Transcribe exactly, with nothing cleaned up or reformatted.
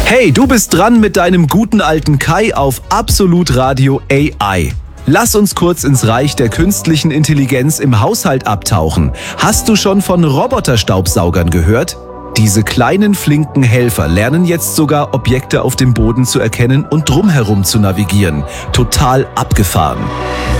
Hey, du bist dran mit deinem guten alten Kai auf Absolut Radio A I. Lass uns kurz ins Reich der künstlichen Intelligenz im Haushalt abtauchen. Hast du schon von Roboterstaubsaugern gehört? Diese kleinen, flinken Helfer lernen jetzt sogar Objekte auf dem Boden zu erkennen und drumherum zu navigieren. Total abgefahren.